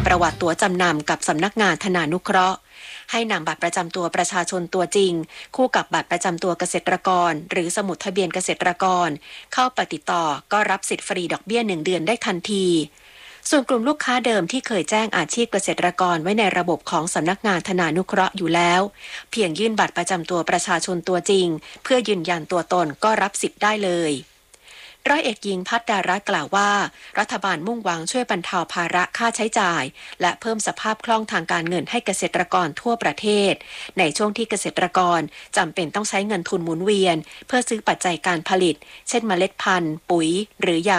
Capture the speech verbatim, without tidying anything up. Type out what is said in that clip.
ประวัติตั๋วจำนำกับสำนักงานธนานุเคราะห์ให้นำบัตรประจำตัวประชาชนตัวจริงคู่กับบัตรประจำตัวเกษตรกรหรือสมุดทะเบียนเกษตรกรเข้าไปติดต่อก็รับสิทธิ์ฟรีดอกเบี้ยหนึ่งเดือนได้ทันทีส่วนกลุ่มลูกค้าเดิมที่เคยแจ้งอาชีพเกษตรกรไว้ในระบบของสำนักงานธนานุเคราะห์อยู่แล้วเพียงยื่นบัตรประจำตัวประชาชนตัวจริงเพื่อยืนยันตัวตนก็รับสิทธิ์ได้เลยร้อยเอกหญิงพัฒดารัตน์กล่าวว่ารัฐบาลมุ่งหวังช่วยบรรเทาภาระค่าใช้จ่ายและเพิ่มสภาพคล่องทางการเงินให้เกษตรกรทั่วประเทศในช่วงที่เกษตรกรจำเป็นต้องใช้เงินทุนหมุนเวียนเพื่อซื้อปัจจัยการผลิตเช่นเมล็ดพันธุ์ปุ๋ยหรือยา